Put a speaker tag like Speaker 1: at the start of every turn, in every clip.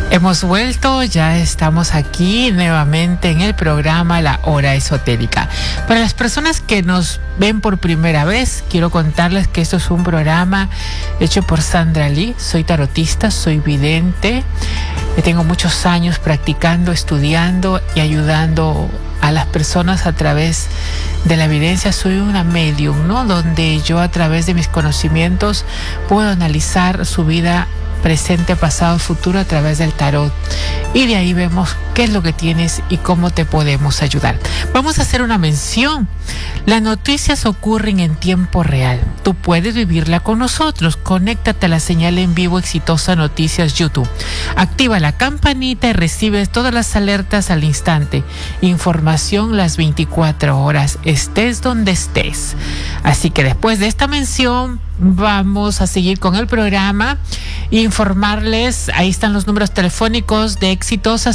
Speaker 1: Hemos vuelto, ya estamos aquí nuevamente en el programa La Hora Esotérica. Para las personas que nos ven por primera vez, quiero contarles que esto es un programa hecho por Sandra Lee. Soy tarotista, soy vidente, tengo muchos años practicando, estudiando y ayudando a las personas a través de la evidencia. Soy una medium, ¿no? Donde yo, a través de mis conocimientos, puedo analizar su vida presente, pasado, futuro a través del tarot, y de ahí vemos qué es lo que tienes y cómo te podemos ayudar. Vamos a hacer una mención. Las noticias ocurren en tiempo real. Tú puedes vivirla con nosotros. Conéctate a la señal en vivo Exitosa Noticias YouTube. Activa la campanita y recibes todas las alertas al instante. Información las 24 horas, estés donde estés. Así que después de esta mención vamos a seguir con el programa e informarles. Ahí están los números telefónicos de Exitosa: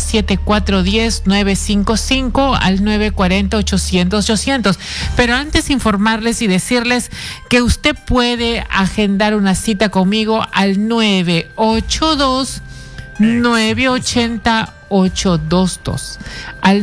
Speaker 1: 7410-955 al 940-800-800. Pero antes, informarles y decirles que usted puede agendar una cita conmigo al 982-980-822, al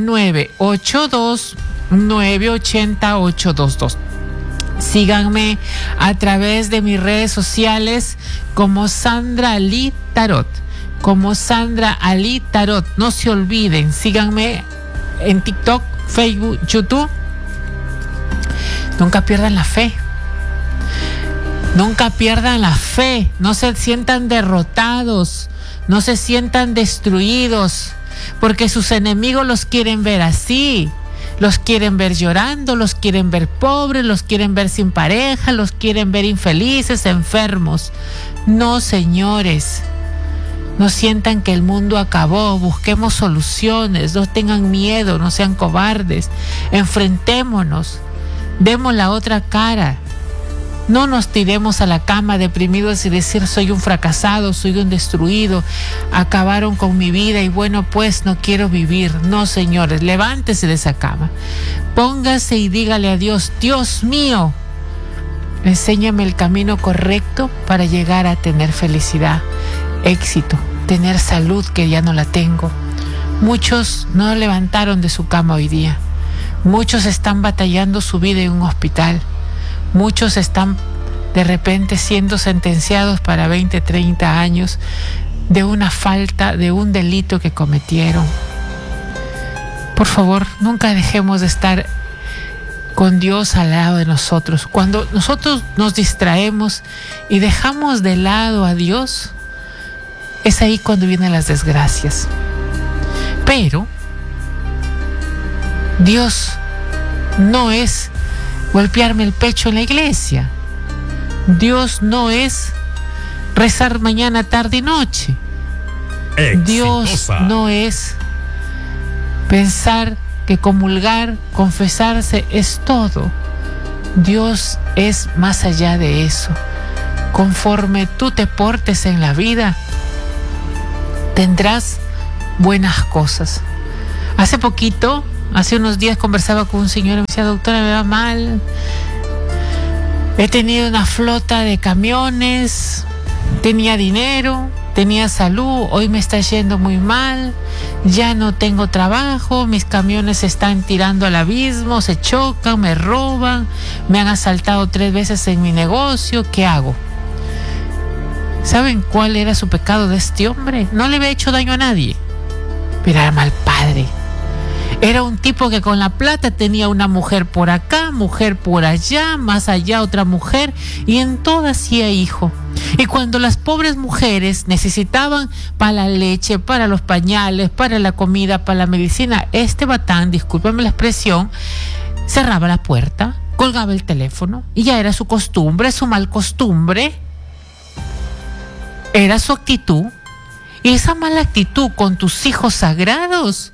Speaker 1: 982-980-822. Síganme a través de mis redes sociales como Sandra Lee Tarot, como Sandra Ali Tarot. No se olviden, síganme en TikTok, Facebook, YouTube. Nunca pierdan la fe. Nunca pierdan la fe. No se sientan derrotados, no se sientan destruidos, porque sus enemigos los quieren ver así. Los quieren ver llorando, los quieren ver pobres, los quieren ver sin pareja, los quieren ver infelices, enfermos. No, señores, no sientan que el mundo acabó. Busquemos soluciones, no tengan miedo, no sean cobardes. Enfrentémonos, demos la otra cara. No nos tiremos a la cama deprimidos y decir soy un fracasado, soy un destruido, acabaron con mi vida y bueno, pues no quiero vivir. No, señores, levántese de esa cama, póngase y dígale a Dios: Dios mío, enséñame el camino correcto para llegar a tener felicidad, éxito, tener salud, que ya no la tengo. Muchos no levantaron de su cama hoy día, muchos están batallando su vida en un hospital. Muchos están de repente siendo sentenciados para 20, 30 años de una falta, de un delito que cometieron. Por favor, nunca dejemos de estar con Dios al lado de nosotros. Cuando nosotros nos distraemos y dejamos de lado a Dios, es ahí cuando vienen las desgracias. Pero Dios no es golpearme el pecho en la iglesia. Dios no es rezar mañana, tarde y noche. Exitosa. Dios no es pensar que comulgar, confesarse es todo. Dios es más allá de eso. Conforme tú te portes en la vida, tendrás buenas cosas. Hace unos días conversaba con un señor y me decía: doctora, me va mal. He tenido una flota de camiones, tenía dinero, tenía salud, hoy me está yendo muy mal, ya no tengo trabajo, mis camiones se están tirando al abismo, se chocan, me roban, me han asaltado 3 veces en mi negocio, ¿qué hago? ¿Saben cuál era su pecado de este hombre? No le había hecho daño a nadie, pero era mal padre. Era un tipo que con la plata tenía una mujer por acá, mujer por allá, más allá otra mujer, y en todas hacía hijo. Y cuando las pobres mujeres necesitaban para la leche, para los pañales, para la comida, para la medicina, este batán, discúlpame la expresión, cerraba la puerta, colgaba el teléfono, y ya era su costumbre, su mal costumbre, era su actitud. Y esa mala actitud con tus hijos sagrados,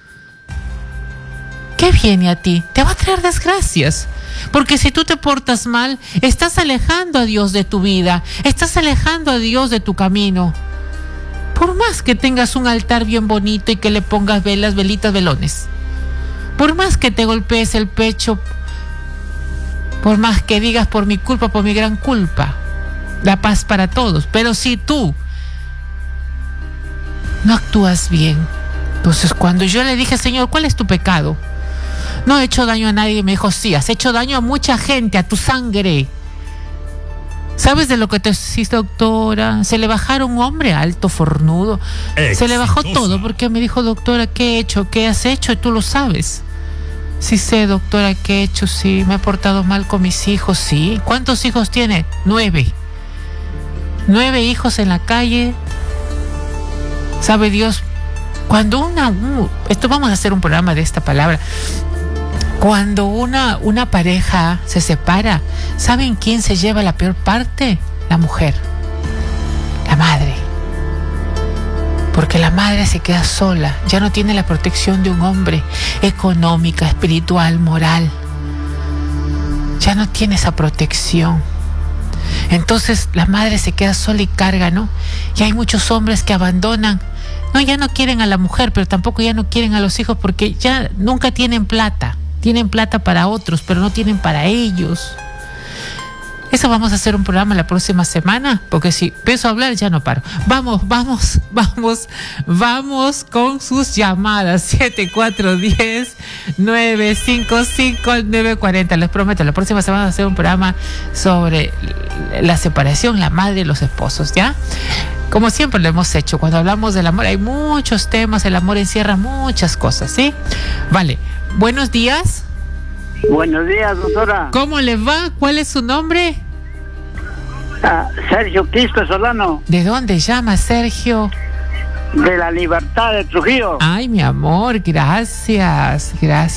Speaker 1: ¿qué viene a ti? Te va a traer desgracias. Porque si tú te portas mal, estás alejando a Dios de tu vida, estás alejando a Dios de tu camino. Por más que tengas un altar bien bonito y que le pongas velas, velitas, velones, por más que te golpees el pecho, por más que digas por mi culpa, por mi gran culpa, la paz para todos, pero si tú no actúas bien. Entonces, cuando yo le dije, Señor, ¿cuál es tu pecado? No he hecho daño a nadie. Me dijo, sí, has hecho daño a mucha gente, a tu sangre. ¿Sabes de lo que te hiciste, doctora? Se le bajaron un hombre alto, fornudo. Exitosa. Se le bajó todo porque me dijo, doctora, ¿qué he hecho? ¿Qué has hecho? Y tú lo sabes. Sí sé, doctora, ¿qué he hecho? Sí, me he portado mal con mis hijos, sí. ¿Cuántos hijos tiene? 9. 9 hijos en la calle. ¿Sabe Dios? Cuando esto vamos a hacer un programa de esta palabra. Cuando una pareja se separa, ¿saben quién se lleva la peor parte? La mujer, la madre. Porque la madre se queda sola, ya no tiene la protección de un hombre, económica, espiritual, moral. Ya no tiene esa protección. Entonces la madre se queda sola y carga, ¿no? Y hay muchos hombres que abandonan. No, ya no quieren a la mujer, pero tampoco ya no quieren a los hijos porque ya nunca tienen plata. Tienen plata para otros, pero no tienen para ellos. Eso vamos a hacer un programa la próxima semana, porque si empiezo a hablar ya no paro. Vamos con sus llamadas. 7410-955-940. Les prometo, la próxima semana vamos a hacer un programa sobre la separación, la madre y los esposos, ¿ya? Como siempre lo hemos hecho, cuando hablamos del amor hay muchos temas, el amor encierra muchas cosas, ¿sí? Vale. Buenos días.
Speaker 2: Buenos días, doctora.
Speaker 1: ¿Cómo le va? ¿Cuál es su nombre?
Speaker 2: Sergio Quispe Solano.
Speaker 1: ¿De dónde llama, Sergio?
Speaker 2: De La Libertad, de Trujillo.
Speaker 1: Ay, mi amor, gracias.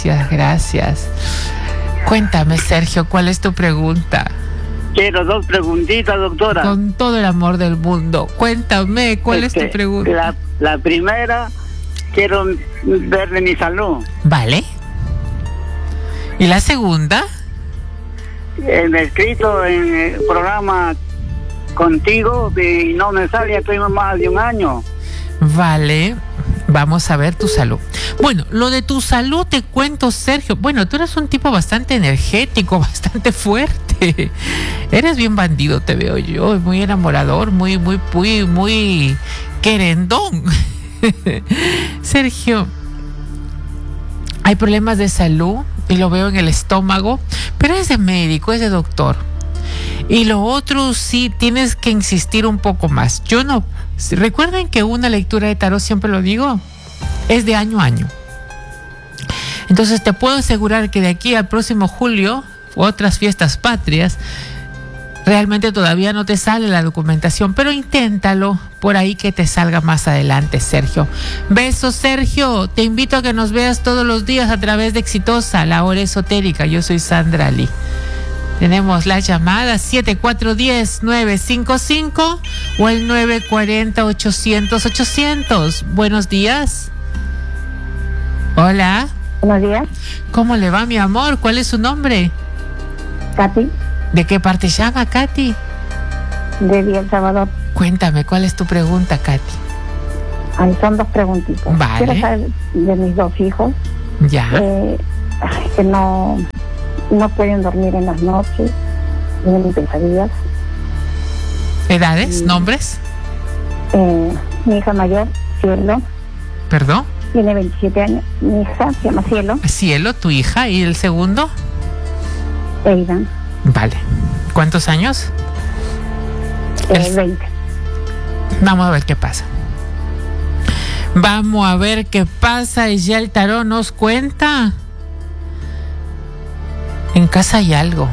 Speaker 1: Cuéntame, Sergio, ¿cuál es tu pregunta?
Speaker 2: Quiero 2 preguntitas, doctora.
Speaker 1: Con todo el amor del mundo. Cuéntame, ¿cuál es tu pregunta?
Speaker 2: La primera, quiero ver de mi salud.
Speaker 1: Vale. ¿Y la segunda?
Speaker 2: Me he escrito en el programa contigo y no me sale, ya estoy más de un año.
Speaker 1: Vale, vamos a ver tu salud. Bueno, lo de tu salud te cuento, Sergio. Bueno, tú eres un tipo bastante energético, bastante fuerte. Eres bien bandido, te veo yo, muy enamorador, muy querendón. Sergio, hay problemas de salud y lo veo en el estómago, pero es de médico, es de doctor. Y lo otro sí tienes que insistir un poco más. Yo no. Recuerden que una lectura de tarot, siempre lo digo, es de año a año. Entonces te puedo asegurar que de aquí al próximo julio, otras fiestas patrias, realmente todavía no te sale la documentación, pero inténtalo por ahí que te salga más adelante, Sergio. Besos, Sergio. Te invito a que nos veas todos los días a través de Exitosa, la hora esotérica. Yo soy Sandra Lee. Tenemos las llamadas 7410-955 o el 940-800-800. Buenos días. Hola.
Speaker 3: Buenos días.
Speaker 1: ¿Cómo le va, mi amor? ¿Cuál es su nombre?
Speaker 3: Katy.
Speaker 1: ¿De qué parte llama, Katy?
Speaker 3: De El Salvador.
Speaker 1: Cuéntame, ¿cuál es tu pregunta, Katy?
Speaker 3: Son 2 preguntitas.
Speaker 1: Vale.
Speaker 3: Quiero saber de mis 2 hijos.
Speaker 1: Ya.
Speaker 3: Que no pueden dormir en las noches, tienen pesadillas.
Speaker 1: ¿Edades? ¿Nombres?
Speaker 3: Mi hija mayor, Cielo.
Speaker 1: ¿Perdón?
Speaker 3: Tiene 27 años. Mi hija se llama Cielo.
Speaker 1: Cielo, tu hija. ¿Y el segundo?
Speaker 3: Aidan.
Speaker 1: Vale. ¿Cuántos años?
Speaker 3: 20.
Speaker 1: Vamos a ver qué pasa. Vamos a ver qué pasa. Y ya el tarot nos cuenta. En casa hay algo.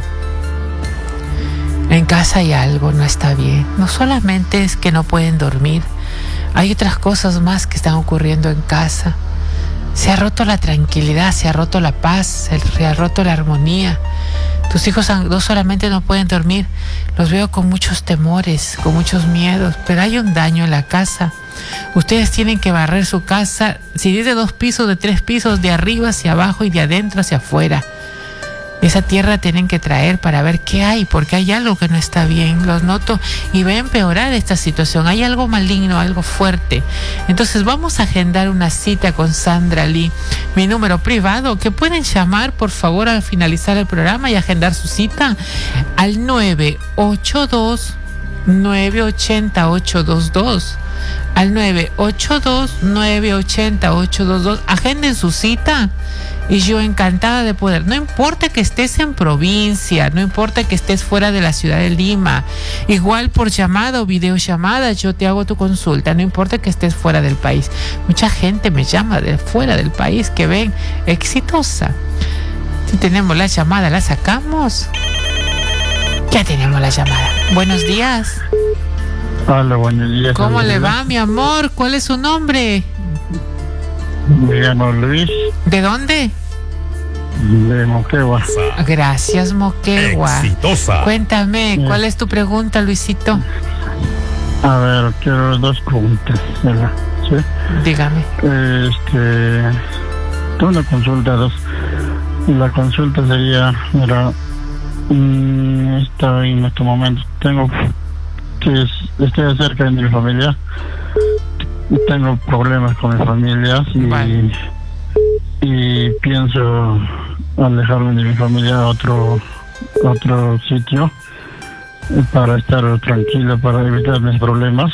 Speaker 1: En casa hay algo, no está bien. No solamente es que no pueden dormir. Hay otras cosas más que están ocurriendo en casa. Se ha roto la tranquilidad, se ha roto la paz, se ha roto la armonía. Tus hijos no solamente no pueden dormir, los veo con muchos temores, con muchos miedos, pero hay un daño en la casa. Ustedes tienen que barrer su casa, si es de 2 pisos, de 3 pisos, de arriba hacia abajo y de adentro hacia afuera. Esa tierra tienen que traer para ver qué hay, porque hay algo que no está bien, los noto y va a empeorar esta situación, hay algo maligno, algo fuerte. Entonces vamos a agendar una cita con Sandra Lee, mi número privado, que pueden llamar por favor al finalizar el programa y agendar su cita al 982 980-822. Al 982-980-822. Agenden su cita y yo encantada de poder. No importa que estés en provincia, no importa que estés fuera de la ciudad de Lima, igual por llamada o videollamada yo te hago tu consulta, no importa que estés fuera del país. Mucha gente me llama de fuera del país que ven exitosa. Si tenemos la llamada, la sacamos. Ya tenemos la llamada. Buenos días.
Speaker 4: Hola, buenos días.
Speaker 1: ¿Cómo le va, mi amor? ¿Cuál es su nombre?
Speaker 4: Me llamo Luis.
Speaker 1: ¿De dónde?
Speaker 4: De Moquegua.
Speaker 1: Gracias, Moquegua.
Speaker 5: Exitosa.
Speaker 1: Cuéntame, ¿cuál es tu pregunta, Luisito?
Speaker 4: A ver, quiero dos preguntas, ¿verdad? ¿Sí?
Speaker 1: Dígame.
Speaker 4: Tengo una consulta, dos. La consulta sería, mira, estoy en este momento, estoy cerca de mi familia, tengo problemas con mi familia y pienso alejarme de mi familia a otro sitio para estar tranquilo, para evitar mis problemas.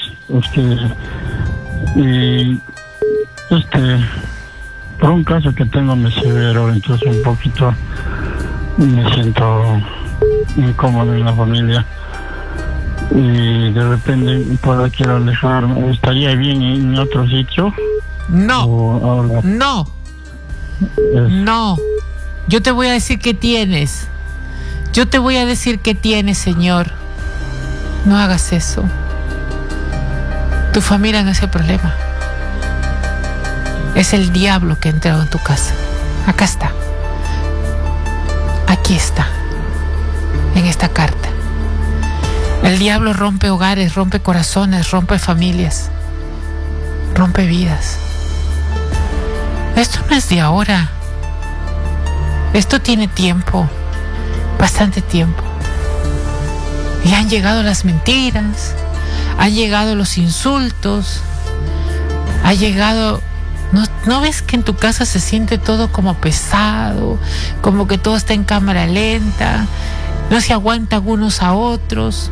Speaker 4: Por un caso que tengo muy severo, entonces un poquito me siento incómodo en la familia y de repente quiero alejarme. ¿Estaría bien en otro sitio?
Speaker 1: No. No. Yo te voy a decir qué tienes. Señor. No hagas eso. Tu familia no es el problema. Es el diablo que ha entrado en tu casa. Acá está. Aquí está. En esta carta. El diablo rompe hogares, rompe corazones, rompe familias, rompe vidas. Esto no es de ahora. Esto tiene tiempo, bastante tiempo. Y han llegado las mentiras, han llegado los insultos, ha llegado... ¿No ves que en tu casa se siente todo como pesado, como que todo está en cámara lenta, no se aguantan unos a otros?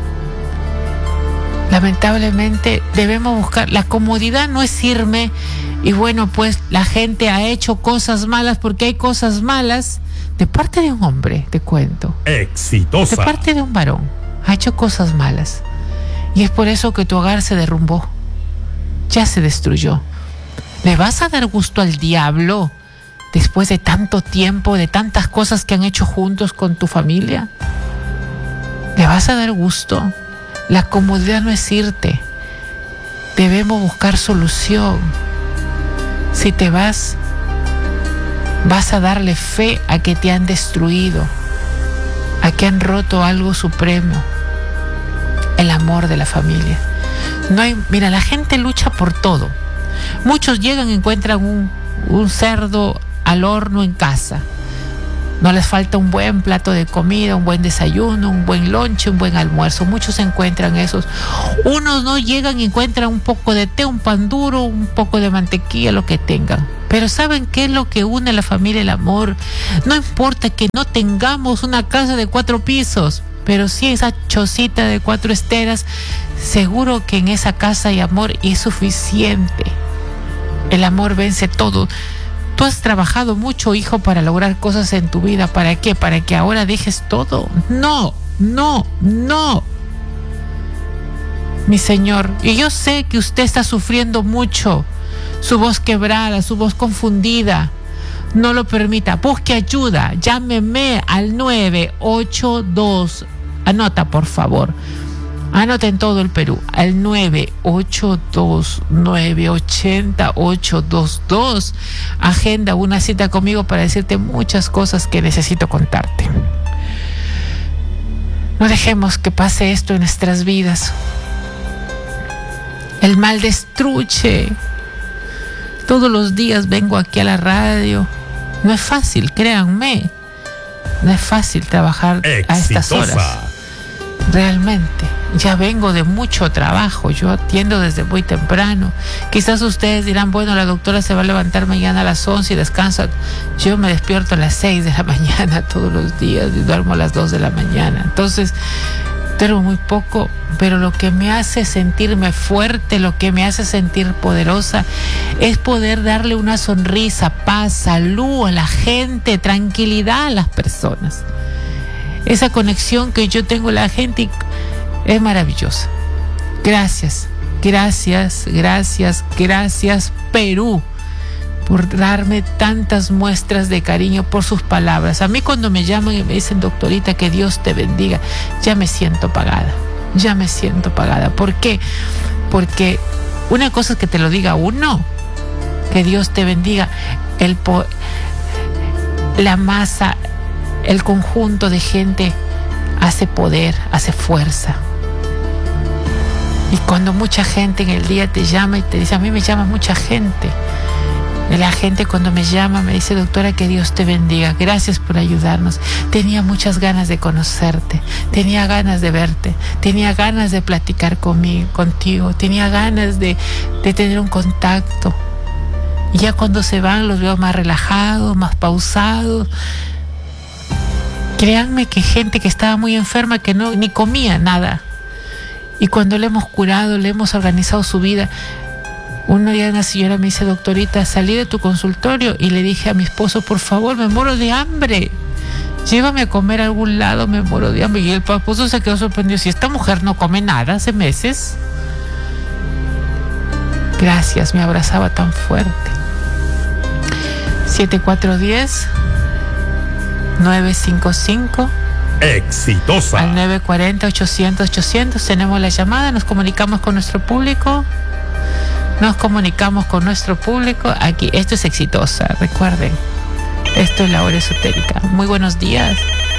Speaker 1: Lamentablemente debemos buscar, la comodidad no es irme y bueno, pues la gente ha hecho cosas malas, porque hay cosas malas de parte de un hombre, te cuento.
Speaker 5: Exitosa.
Speaker 1: De parte de un varón, ha hecho cosas malas. Y es por eso que tu hogar se derrumbó, ya se destruyó. ¿Le vas a dar gusto al diablo después de tanto tiempo, de tantas cosas que han hecho juntos con tu familia? ¿Le vas a dar gusto? La comodidad no es irte. Debemos buscar solución. Si te vas a darle fe a que te han destruido, a que han roto algo supremo, el amor de la familia. Mira, la gente lucha por todo. Muchos llegan y encuentran un cerdo al horno en casa. No les falta un buen plato de comida, un buen desayuno, un buen lonche, un buen almuerzo. Muchos encuentran esos. Unos no llegan y encuentran un poco de té, un pan duro, un poco de mantequilla, lo que tengan. Pero ¿saben qué es lo que une a la familia? El amor. No importa que no tengamos una casa de 4 pisos, pero sí esa chocita de 4 esteras, seguro que en esa casa hay amor y es suficiente. El amor vence todo. Tú has trabajado mucho, hijo, para lograr cosas en tu vida. ¿Para qué? ¿Para que ahora dejes todo? No. Mi señor, y yo sé que usted está sufriendo mucho. Su voz quebrada, su voz confundida. No lo permita. Busque ayuda. Llámeme al 982. Anota, por favor. Anota en todo el Perú. Al 982-980-822. Agenda una cita conmigo para decirte muchas cosas que necesito contarte. No dejemos que pase esto en nuestras vidas. El mal destruye. Todos los días vengo aquí a la radio. No es fácil, créanme. No es fácil trabajar a estas horas. Realmente. Ya vengo de mucho trabajo. Yo atiendo desde muy temprano. Quizás ustedes dirán, bueno, la doctora se va a levantar mañana a las 11 y descansa. Yo me despierto a las 6 de la mañana todos los días y duermo a las 2 de la mañana. Entonces, duermo muy poco, pero lo que me hace sentirme fuerte, lo que me hace sentir poderosa, es poder darle una sonrisa, paz, salud a la gente, tranquilidad a las personas. Esa conexión que yo tengo con la gente es maravillosa. Gracias, gracias, gracias, gracias, Perú, por darme tantas muestras de cariño, por sus palabras. A mí cuando me llaman y me dicen, doctorita, que Dios te bendiga, ya me siento pagada, ya me siento pagada. ¿Por qué? Porque una cosa es que te lo diga uno, que Dios te bendiga, la masa, el conjunto de gente hace poder, hace fuerza. Y cuando mucha gente en el día te llama y te dice, a mí me llama mucha gente. La gente cuando me llama me dice, doctora, que Dios te bendiga, gracias por ayudarnos. Tenía muchas ganas de conocerte, tenía ganas de verte, tenía ganas de platicar contigo, tenía ganas de tener un contacto. Y ya cuando se van los veo más relajados, más pausados. Créanme que gente que estaba muy enferma, que ni comía nada. Y cuando le hemos curado, le hemos organizado su vida. Un día una señora me dice, doctorita, salí de tu consultorio y le dije a mi esposo, por favor, me muero de hambre, llévame a comer a algún lado, me muero de hambre. Y el esposo se quedó sorprendido, si esta mujer no come nada hace meses. Gracias, me abrazaba tan fuerte. 7410-955
Speaker 5: Exitosa.
Speaker 1: al 940-800-800. Tenemos la llamada, nos comunicamos con nuestro público. Aquí, esto es Exitosa, recuerden, esto es la hora esotérica. Muy buenos días.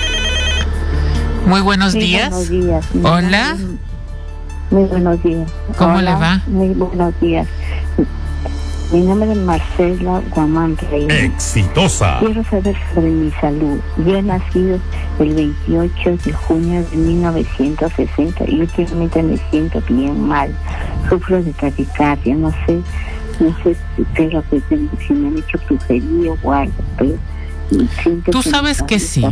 Speaker 1: Muy buenos días.
Speaker 3: Buenos días.
Speaker 1: Hola.
Speaker 3: Muy buenos días.
Speaker 1: ¿Cómo
Speaker 3: Hola,
Speaker 1: le va?
Speaker 3: Muy buenos días. Mi nombre es Marcela Guamán Reina.
Speaker 5: Exitosa.
Speaker 3: Quiero saber sobre mi salud. Yo he nacido el 28 de junio de 1960 y últimamente me siento bien mal. Sufro de taquicardia, no sé pero si me han hecho brujería o algo, pero
Speaker 1: Tú sabes que sí,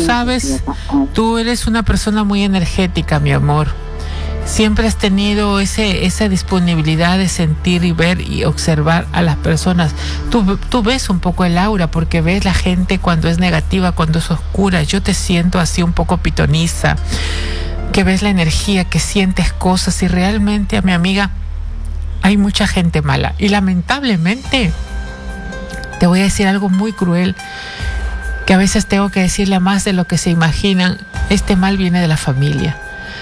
Speaker 1: tú eres una persona muy energética, mi amor. Siempre has tenido esa disponibilidad de sentir y ver y observar a las personas. Tú ves un poco el aura, porque ves la gente cuando es negativa, cuando es oscura. Yo te siento así un poco pitoniza, que ves la energía, que sientes cosas. Y realmente, a mi amiga, hay mucha gente mala. Y lamentablemente, te voy a decir algo muy cruel, que a veces tengo que decirle a más de lo que se imaginan. Este mal viene de la familia.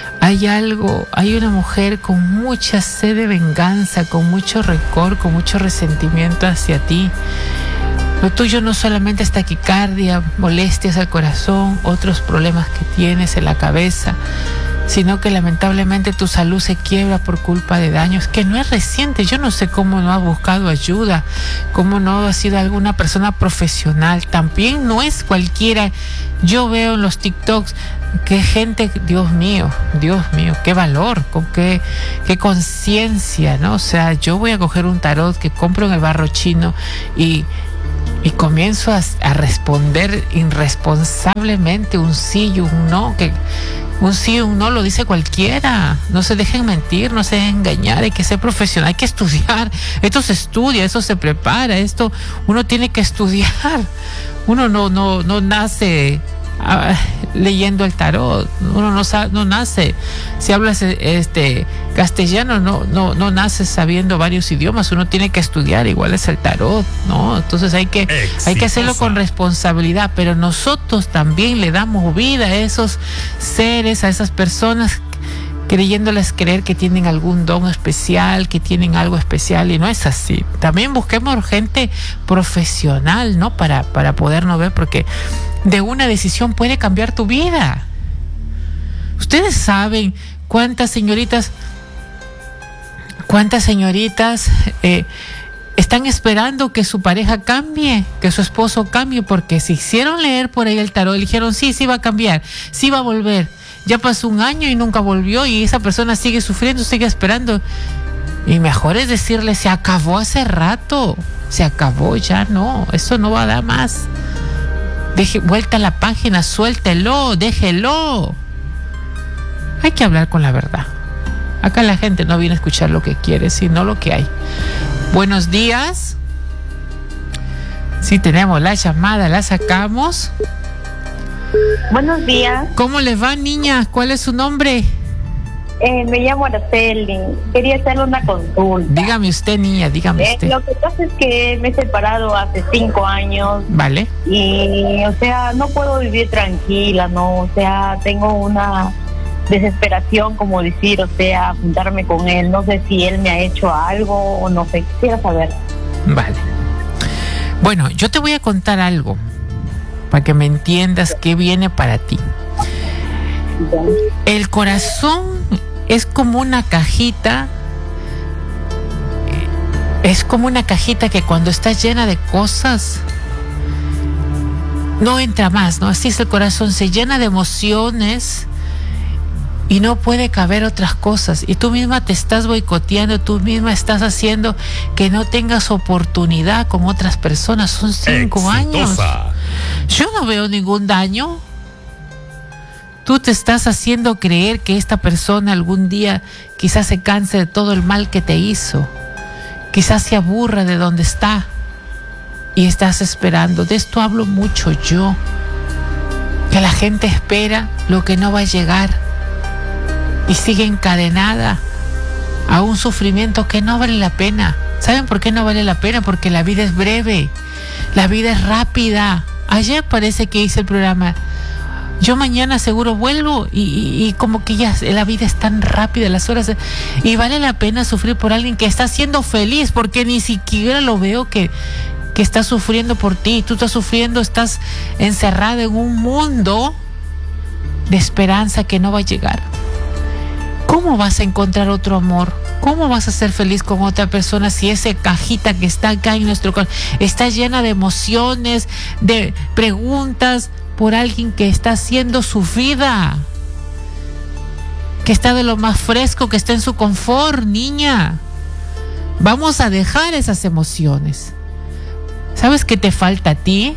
Speaker 1: Hay una mujer con mucha sed de venganza, con mucho rencor, con mucho resentimiento hacia ti. Lo tuyo no solamente es taquicardia, molestias al corazón, otros problemas que tienes en la cabeza, sino que lamentablemente tu salud se quiebra por culpa de daños que no es reciente. Yo no sé cómo no has buscado ayuda, cómo no has sido alguna persona profesional. También no es cualquiera. Yo veo en los TikToks que gente, Dios mío, qué valor, con qué conciencia, ¿no? O sea, yo voy a coger un tarot que compro en el barro chino y comienzo a responder irresponsablemente un sí y un no, que un sí y un no lo dice cualquiera. No se dejen mentir, no se dejen engañar, hay que ser profesional, hay que estudiar. Esto se estudia, esto se prepara, esto uno tiene que estudiar. Uno no nace leyendo el tarot, uno no nace, si hablas castellano, no naces sabiendo varios idiomas, uno tiene que estudiar, igual es el tarot, ¿no? Entonces hay que hacerlo con responsabilidad, pero nosotros también le damos vida a esos seres, a esas personas, creyéndoles creer que tienen algún don especial, que tienen algo especial, y no es así. También busquemos gente profesional, ¿no? Para podernos ver, porque de una decisión puede cambiar tu vida. Ustedes saben cuántas señoritas están esperando que su pareja cambie, que su esposo cambie, porque se hicieron leer por ahí el tarot, y dijeron sí va a cambiar, sí va a volver. Ya pasó un año y nunca volvió, y esa persona sigue sufriendo, sigue esperando. Y mejor es decirle, se acabó hace rato, se acabó, ya no, eso no va a dar más. Deje vuelta a la página, suéltelo, déjelo. Hay que hablar con la verdad. Acá la gente no viene a escuchar lo que quiere, sino lo que hay. Buenos días. Sí, tenemos la llamada, la sacamos.
Speaker 6: Buenos días.
Speaker 1: ¿Cómo les va, niña? ¿Cuál es su nombre?
Speaker 6: Me llamo Araceli. Quería hacerle una consulta.
Speaker 1: Dígame usted, niña, dígame usted.
Speaker 6: Lo que pasa es que me he separado hace 5 años.
Speaker 1: Vale.
Speaker 6: Y, o sea, no puedo vivir tranquila, ¿no? O sea, tengo una desesperación, como decir, o sea, juntarme con él. No sé si él me ha hecho algo o no sé. Quisiera saber.
Speaker 1: Vale. Bueno, yo te voy a contar algo para que me entiendas qué viene para ti. El corazón es como una cajita. Es como una cajita que cuando está llena de cosas no entra más, ¿no? Así es el corazón, se llena de emociones y no puede caber otras cosas. Y tú misma te estás boicoteando, tú misma estás haciendo que no tengas oportunidad con otras personas. Son 5 años. Yo no veo ningún daño. Tú te estás haciendo creer que esta persona algún día quizás se canse de todo el mal que te hizo. Quizás se aburra de donde está. Y estás esperando. De esto hablo mucho yo. Que la gente espera lo que no va a llegar. Y sigue encadenada a un sufrimiento que no vale la pena. ¿Saben por qué no vale la pena? Porque la vida es breve, la vida es rápida. Ayer parece que hice el programa. Yo mañana seguro vuelvo y como que ya la vida es tan rápida, las horas. Y vale la pena sufrir por alguien que está siendo feliz, porque ni siquiera lo veo que está sufriendo por ti. Tú estás sufriendo, estás encerrado en un mundo de esperanza que no va a llegar. ¿Cómo vas a encontrar otro amor? ¿Cómo vas a ser feliz con otra persona si esa cajita que está acá en nuestro corazón está llena de emociones, de preguntas por alguien que está haciendo su vida? Que está de lo más fresco, que está en su confort, niña. Vamos a dejar esas emociones. ¿Sabes qué te falta a ti?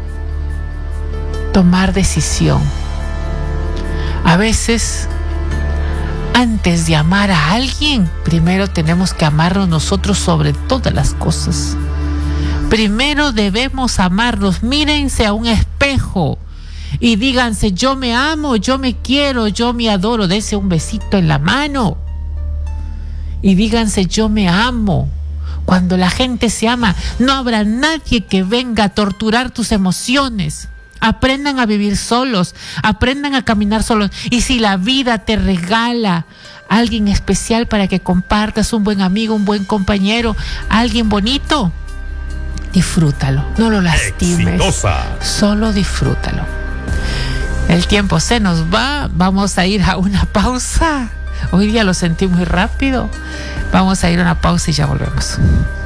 Speaker 1: Tomar decisión. A veces, antes de amar a alguien, primero tenemos que amarnos nosotros sobre todas las cosas. Primero debemos amarnos. Mírense a un espejo y díganse: yo me amo, yo me quiero, yo me adoro. Dense un besito en la mano y díganse: yo me amo. Cuando la gente se ama, no habrá nadie que venga a torturar tus emociones. Aprendan a vivir solos, aprendan a caminar solos. Y si la vida te regala a alguien especial para que compartas, un buen amigo, un buen compañero, alguien bonito, disfrútalo, no lo lastimes.
Speaker 5: Exitosa.
Speaker 1: Solo disfrútalo. El tiempo se nos va, vamos a ir a una pausa. Hoy día lo sentí muy rápido. Vamos a ir a una pausa y ya volvemos.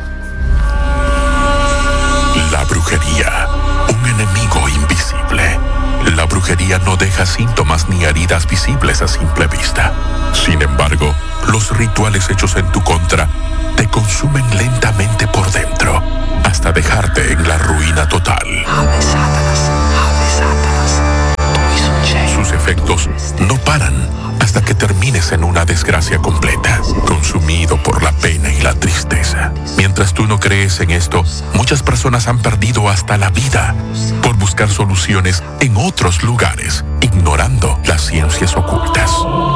Speaker 7: La brujería, un enemigo invisible. La brujería no deja síntomas ni heridas visibles a simple vista. Sin embargo, los rituales hechos en tu contra te consumen lentamente por dentro, hasta dejarte en la ruina total. Sus efectos no paran hasta que termines en una desgracia completa, consumido por la pena y la tristeza. Mientras tú no crees en esto, muchas personas han perdido hasta la vida por buscar soluciones en otros lugares, ignorando las ciencias ocultas.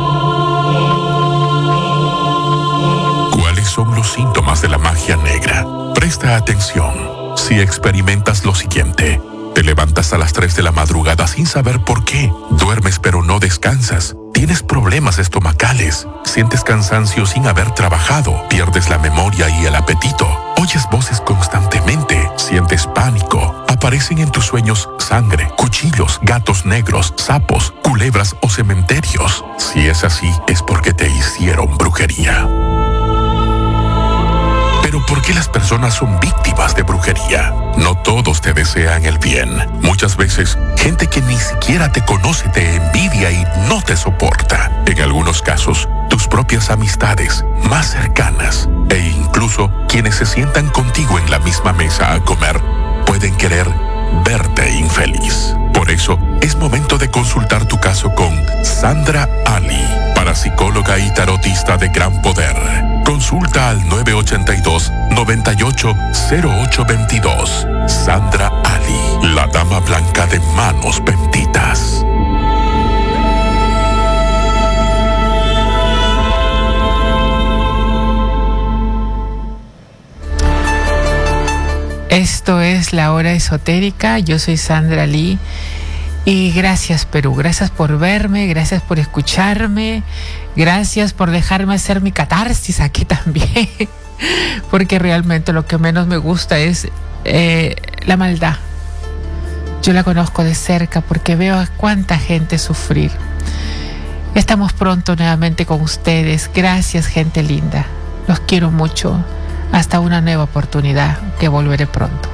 Speaker 7: ¿Cuáles son los síntomas de la magia negra? Presta atención. Si experimentas lo siguiente: te levantas a las 3 de la madrugada sin saber por qué, duermes pero no descansas, tienes problemas estomacales, sientes cansancio sin haber trabajado, pierdes la memoria y el apetito, oyes voces constantemente, sientes pánico, aparecen en tus sueños sangre, cuchillos, gatos negros, sapos, culebras o cementerios. Si es así, es porque te hicieron brujería. Pero ¿por qué las personas son víctimas de brujería? No todos te desean el bien. Muchas veces, gente que ni siquiera te conoce te envidia y no te soporta. En algunos casos, tus propias amistades más cercanas e incluso quienes se sientan contigo en la misma mesa a comer pueden querer verte infeliz. Por eso, es momento de consultar tu caso con Sandra Ali para parapsicóloga y tarotista de gran poder. Consulta al 982-980822. Sandra Ali, la dama blanca de manos benditas.
Speaker 1: Esto es La Hora Esotérica. Yo soy Sandra Lee. Y gracias, Perú. Gracias por verme, gracias por escucharme, gracias por dejarme hacer mi catarsis aquí también. Porque realmente lo que menos me gusta es la maldad. Yo la conozco de cerca porque veo a cuánta gente sufrir. Estamos pronto nuevamente con ustedes. Gracias, gente linda. Los quiero mucho. Hasta una nueva oportunidad, que volveré pronto.